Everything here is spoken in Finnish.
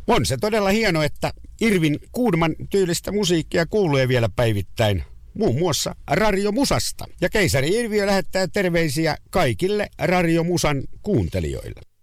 On se todella hieno, että Irvin Kuudman tyylistä musiikkia kuuluu vielä päivittäin, muun muassa Radio Musasta. Ja keisari Irviö lähettää terveisiä kaikille Radio Musan kuuntelijoille.